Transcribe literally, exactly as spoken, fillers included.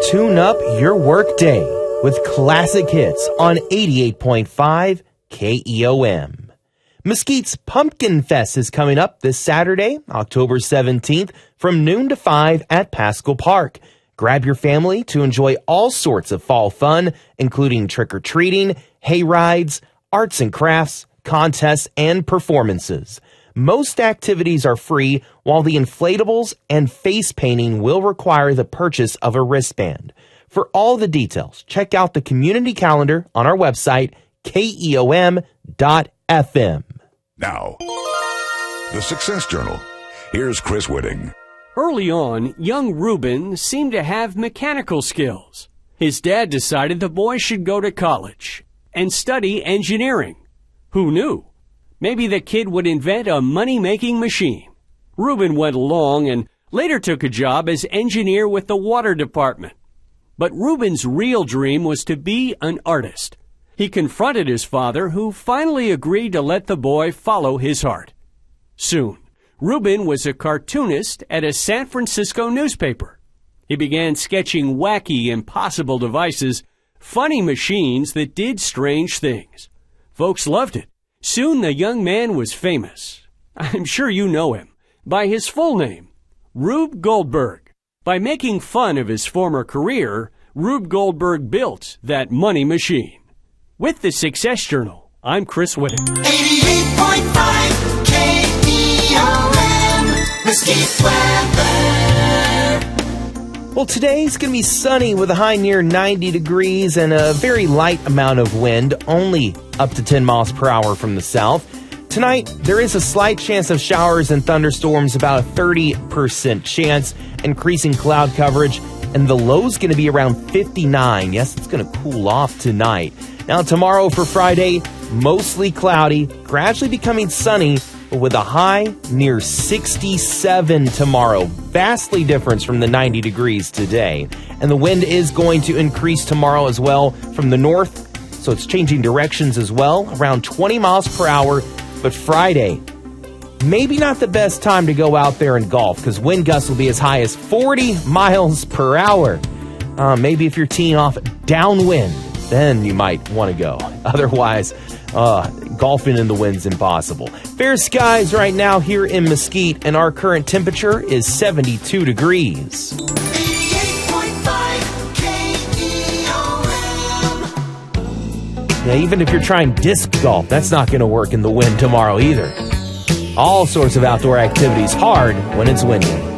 Tune up your work day with classic hits on eighty-eight point five K E O M. Mesquite's Pumpkin Fest is coming up this Saturday, October seventeenth, from noon to five at Paschal Park. Grab your family to enjoy all sorts of fall fun, including trick-or-treating, hay rides, arts and crafts, contests, and performances. Most activities are free, while the inflatables and face painting will require the purchase of a wristband. For all the details, check out the community calendar on our website, K E O M dot F M. Now, the Success Journal. Here's Chris Whitting. Early on, young Ruben seemed to have mechanical skills. His dad decided the boy should go to college and study engineering. Who knew? Maybe the kid would invent a money-making machine. Ruben went along and later took a job as engineer with the water department. But Ruben's real dream was to be an artist. He confronted his father, who finally agreed to let the boy follow his heart. Soon, Ruben was a cartoonist at a San Francisco newspaper. He began sketching wacky, impossible devices, funny machines that did strange things. Folks loved it. Soon the young man was famous. I'm sure you know him by his full name, Rube Goldberg. By making fun of his former career, Rube Goldberg built that money machine. With the Success Journal, I'm Chris Whitting. eighty-eight point five K E O M, Mesquite weather. Well, today's going to be sunny with a high near ninety degrees and a very light amount of wind, only up to ten miles per hour from the south. Tonight, there is a slight chance of showers and thunderstorms, about a thirty percent chance, increasing cloud coverage, and the low's going to be around fifty-nine. Yes, it's going to cool off tonight. Now, tomorrow for Friday, mostly cloudy, gradually becoming sunny, but with a high near sixty-seven tomorrow. Vastly different from the ninety degrees today. And the wind is going to increase tomorrow as well from the north, so it's changing directions as well, around twenty miles per hour. But Friday, maybe not the best time to go out there and golf, because wind gusts will be as high as forty miles per hour. Uh, maybe if you're teeing off downwind, then you might want to go. Otherwise, uh, golfing in the wind's impossible. Fair skies right now here in Mesquite, and our current temperature is seventy-two degrees. eighty-eight point five K E O M. Now, even if you're trying disc golf, that's not going to work in the wind tomorrow either. All sorts of outdoor activities hard when it's windy.